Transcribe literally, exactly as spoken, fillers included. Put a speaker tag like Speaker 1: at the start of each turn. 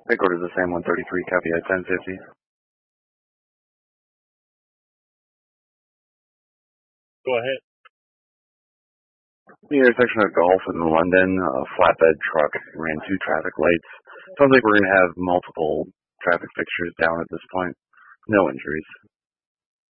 Speaker 1: Big order the same one thirty-three, copy at ten fifty.
Speaker 2: Go ahead.
Speaker 1: The intersection of Gulf and London, a flatbed truck ran two traffic lights. Sounds like we're going to have multiple traffic fixtures down at this point. No injuries.